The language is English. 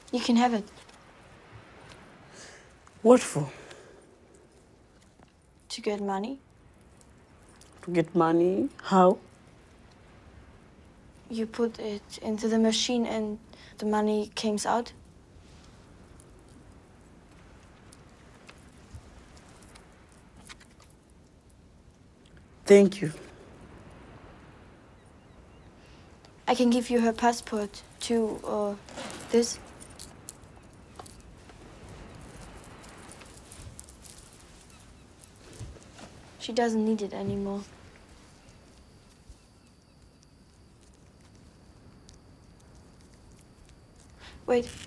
You can have it. What for? To get money. To get money? How? You put it into the machine and the money comes out. Thank you. I can give you her passport to this. She doesn't need it anymore. Wait.